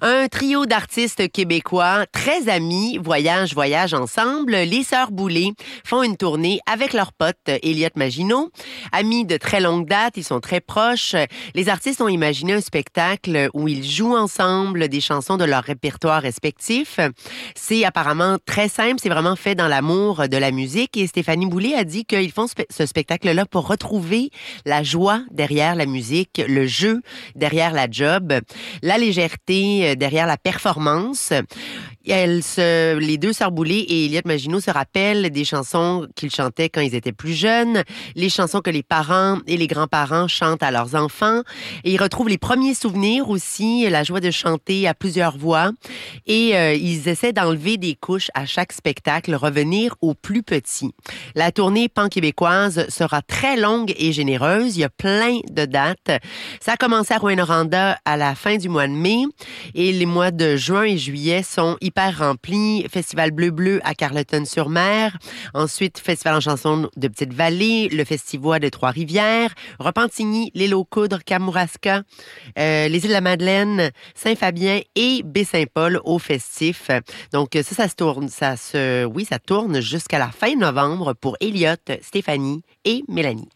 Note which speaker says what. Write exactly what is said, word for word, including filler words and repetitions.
Speaker 1: Un trio d'artistes québécois très amis voyagent, voyagent ensemble. Les Sœurs Boulay font une tournée avec leur pote Elliot Maginot. Amis de très longue date, ils sont très proches. Les artistes ont imaginé un spectacle où ils jouent ensemble des chansons de leur répertoire respectif. C'est apparemment très simple, c'est vraiment fait dans l'amour de la musique. Et Stéphanie Boulay a dit qu'ils font ce spectacle-là pour retrouver la joie derrière la musique, le jeu derrière la job, la légèreté derrière la performance. Elles se, les deux Sœurs Boulay et Elliot Maginot se rappellent des chansons qu'ils chantaient quand ils étaient plus jeunes, les chansons que les parents et les grands-parents chantent à leurs enfants. Et ils retrouvent les premiers souvenirs aussi, la joie de chanter à plusieurs voix. Et euh, ils essaient d'enlever des couches à chaque spectacle, revenir au plus petit. La tournée pan-québécoise sera très longue et généreuse. Il y a plein de dates. Ça a commencé à Rouyn-Noranda à la fin du mois de mai et les mois de juin et juillet sont hyper remplis. Festival Bleu-Bleu à Carleton-sur-Mer. Ensuite, Festival en chanson de Petite-Vallée, le Festivois de Trois-Rivières, Repentigny, l'île aux Coudres, Kamouraska, euh, les îles de la Madeleine, Saint-Fabien et Baie-Saint-Paul au festif. Donc ça, ça se tourne, ça se, oui, ça tourne jusqu'à la fin novembre pour Elliot, Stéphanie et Mélanie.